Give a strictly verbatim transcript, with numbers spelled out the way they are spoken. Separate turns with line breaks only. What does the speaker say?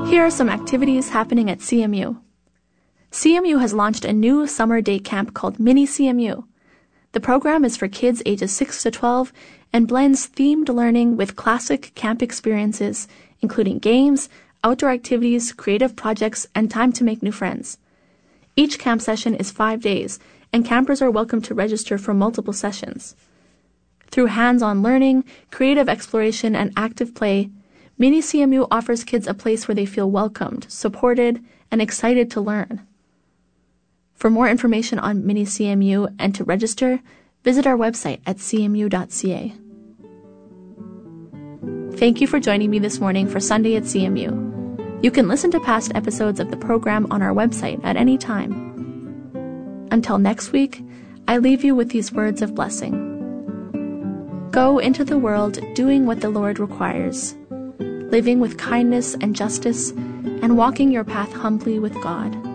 Here are some activities happening at C M U. C M U has launched a new summer day camp called Mini C M U. The program is for kids ages six to twelve and blends themed learning with classic camp experiences, including games, outdoor activities, creative projects, and time to make new friends. Each camp session is five days, and campers are welcome to register for multiple sessions. Through hands-on learning, creative exploration, and active play, Mini C M U offers kids a place where they feel welcomed, supported, and excited to learn. For more information on Mini C M U and to register, visit our website at c m u dot c a. Thank you for joining me this morning for Sunday at C M U. You can listen to past episodes of the program on our website at any time. Until next week, I leave you with these words of blessing. Go into the world doing what the Lord requires, living with kindness and justice, and walking your path humbly with God.